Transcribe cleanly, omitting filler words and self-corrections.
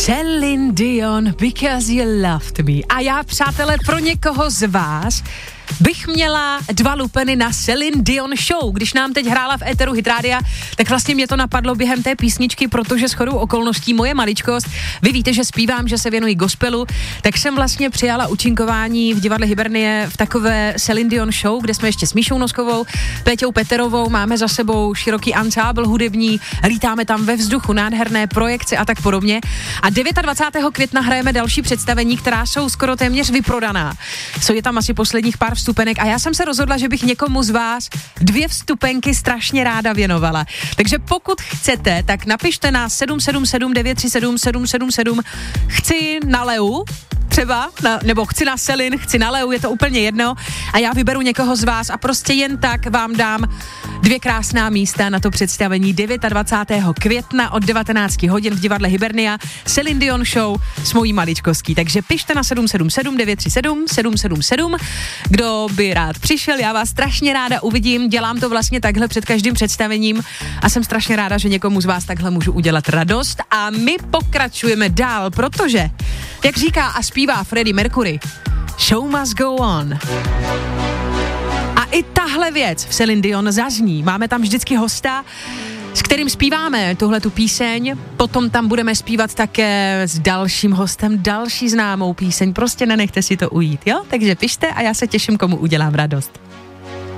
Celine Dion, Because You Loved Me. A já, přátelé, pro někoho z vás bych měla 2 lupeny na Celine Dion show. Když nám teď hrála v éteru Hit Rádia, tak vlastně mě to napadlo během té písničky, protože shodou okolností moje maličkost, vy víte, že zpívám, že se věnuji gospelu, tak jsem vlastně přijala účinkování v divadle Hibernie v takové Celine Dion show, kde jsme ještě s Míšou Noskovou, Péťou Peterovou, máme za sebou široký ansábl hudební, lítáme tam ve vzduchu, nádherné projekce a tak podobně. A 29. května hrajeme další představení, která jsou skoro téměř vyprodaná. Je tam asi posledních pár vstupenek a já jsem se rozhodla, že bych někomu z vás 2 vstupenky strašně ráda věnovala. Takže pokud chcete, tak napište na 777 937 777 chci na Leu, třeba, nebo chci na Celine, chci na Leu, je to úplně jedno a já vyberu někoho z vás a prostě jen tak vám dám 2 krásná místa na to představení 29. května od 19 hodin v divadle Hibernia, Celine Dion show s mojí maličkostí. Takže pište na 777 937 777, kdo by rád přišel, já vás strašně ráda uvidím, dělám to vlastně takhle před každým představením a jsem strašně ráda, že někomu z vás takhle můžu udělat radost a my pokračujeme dál, protože, jak říká a zpívá Freddie Mercury, show must go on. A i tahle věc v Celine Dion zazní. Máme tam vždycky hosta, s kterým zpíváme tuhletu píseň, potom tam budeme zpívat také s dalším hostem další známou píseň, prostě nenechte si to ujít, jo? Takže pište a já se těším, komu udělám radost.